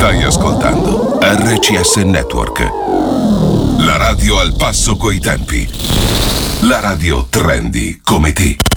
Stai ascoltando RCS Network, la radio al passo coi tempi, la radio trendy come te.